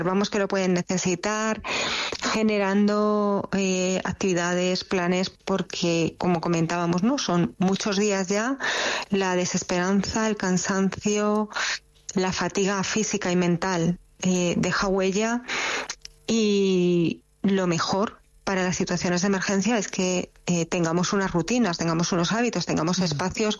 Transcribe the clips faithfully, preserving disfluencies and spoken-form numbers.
observamos que lo pueden necesitar, generando eh, actividades, planes, porque, como comentábamos, ¿no? Son muchos días ya, la desesperanza, el cansancio, la fatiga física y mental eh, deja huella, y lo mejor para las situaciones de emergencia es que eh, tengamos unas rutinas, tengamos unos hábitos, tengamos espacios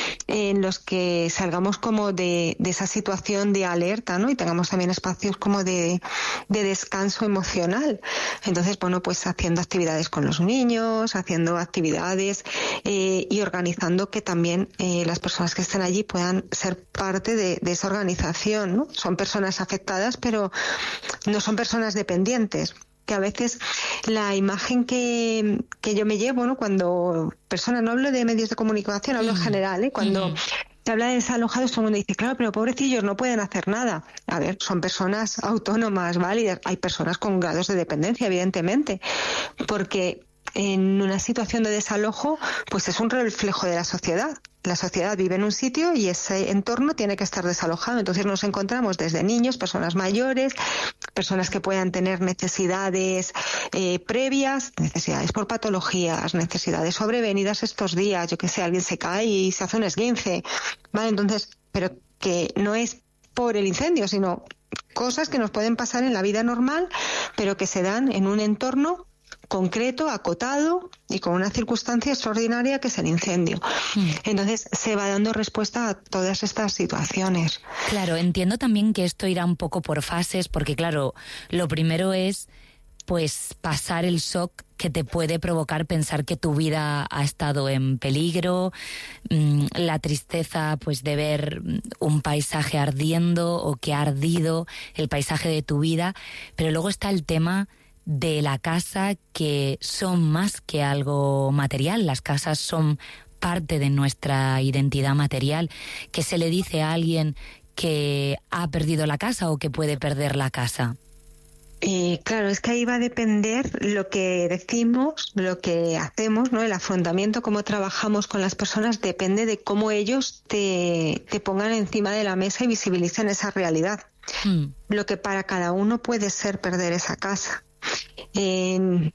en los que salgamos como de, de esa situación de alerta, ¿no? Y tengamos también espacios como de, de descanso emocional. Entonces, bueno, pues haciendo actividades con los niños, haciendo actividades eh, y organizando que también eh, las personas que estén allí puedan ser parte de, de esa organización, ¿no? Son personas afectadas, pero no son personas dependientes. Que a veces la imagen que, que yo me llevo, ¿no? Cuando personas, no hablo de medios de comunicación, hablo mm. en general, ¿eh? Cuando mm. se habla de desalojados, todo el mundo dice, claro, pero pobrecillos, no pueden hacer nada. A ver, son personas autónomas, válidas. Hay personas con grados de dependencia, evidentemente, porque en una situación de desalojo, pues es un reflejo de la sociedad. La sociedad vive en un sitio y ese entorno tiene que estar desalojado. Entonces nos encontramos desde niños, personas mayores, personas que puedan tener necesidades eh, previas, necesidades por patologías, necesidades sobrevenidas estos días. Yo que sé, alguien se cae y se hace un esguince, ¿vale? Entonces, pero que no es por el incendio, sino cosas que nos pueden pasar en la vida normal, pero que se dan en un entorno concreto, acotado y con una circunstancia extraordinaria que es el incendio. Mm. Entonces se va dando respuesta a todas estas situaciones. Claro, entiendo también que esto irá un poco por fases, porque claro, lo primero es pues pasar el shock que te puede provocar pensar que tu vida ha estado en peligro, mmm, la tristeza pues de ver un paisaje ardiendo o que ha ardido el paisaje de tu vida, pero luego está el tema de la casa, que son más que algo material. Las casas son parte de nuestra identidad material. ¿Qué se le dice a alguien que ha perdido la casa o que puede perder la casa? Eh, claro, es que ahí va a depender lo que decimos, lo que hacemos, ¿no? El afrontamiento, cómo trabajamos con las personas, depende de cómo ellos te, te pongan encima de la mesa y visibilicen esa realidad. Mm. Lo que para cada uno puede ser perder esa casa. Eh,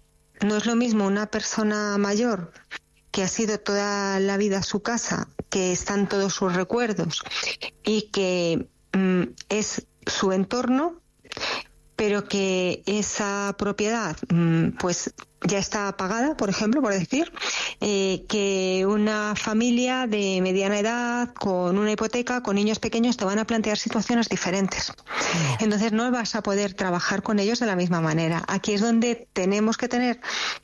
no es lo mismo una persona mayor que ha sido toda la vida su casa, que están todos sus recuerdos y que mm, es su entorno, pero que esa propiedad mm, pues ya está pagada, por ejemplo, por decir, eh, que una familia de mediana edad, con una hipoteca, con niños pequeños, te van a plantear situaciones diferentes. Entonces no vas a poder trabajar con ellos de la misma manera. Aquí es donde tenemos que tener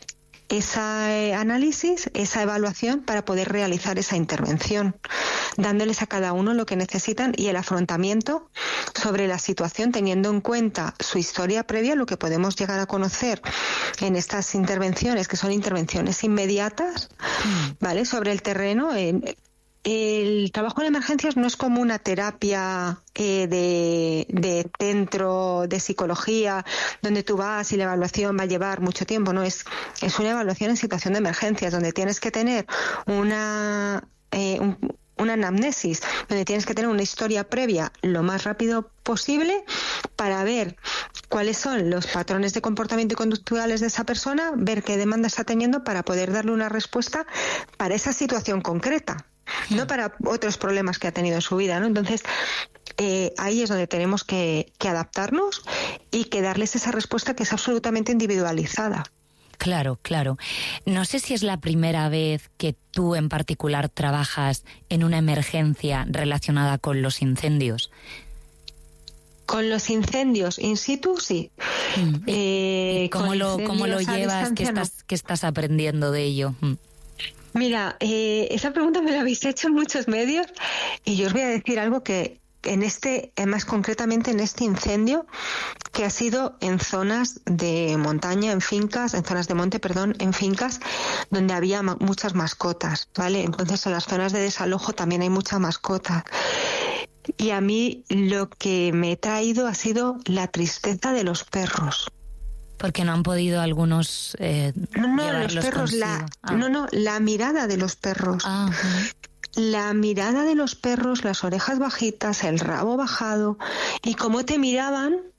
ese análisis, esa evaluación para poder realizar esa intervención, dándoles a cada uno lo que necesitan y el afrontamiento sobre la situación, teniendo en cuenta su historia previa, lo que podemos llegar a conocer en estas intervenciones, que son intervenciones inmediatas, ¿vale? Sobre el terreno. En, El trabajo en emergencias no es como una terapia eh, de, de centro de psicología donde tú vas y la evaluación va a llevar mucho tiempo, no, es, es una evaluación en situación de emergencias donde tienes que tener una, eh, un, una anamnesis, donde tienes que tener una historia previa lo más rápido posible para ver cuáles son los patrones de comportamiento y conductuales de esa persona, ver qué demanda está teniendo para poder darle una respuesta para esa situación concreta. No para otros problemas que ha tenido en su vida, ¿no? Entonces, eh, ahí es donde tenemos que, que adaptarnos y que darles esa respuesta que es absolutamente individualizada. Claro, claro. No sé si es la primera vez que tú en particular trabajas en una emergencia relacionada con los incendios. Con los incendios in situ, sí. Mm. Eh, ¿Cómo, lo, ¿Cómo lo llevas? ¿Qué estás, no. ¿Qué estás aprendiendo de ello? Mm. Mira, eh, esa pregunta me la habéis hecho en muchos medios y yo os voy a decir algo que en este, más concretamente en este incendio, que ha sido en zonas de montaña, en fincas, en zonas de monte, perdón, en fincas donde había ma- muchas mascotas, ¿vale? Entonces en las zonas de desalojo también hay muchas mascotas. Y a mí lo que me he traído ha sido la tristeza de los perros. Porque no han podido algunos eh, no, no, los perros, la, ah. no, no, la mirada de los perros. Ah, uh-huh. La mirada de los perros, las orejas bajitas, el rabo bajado, y cómo te miraban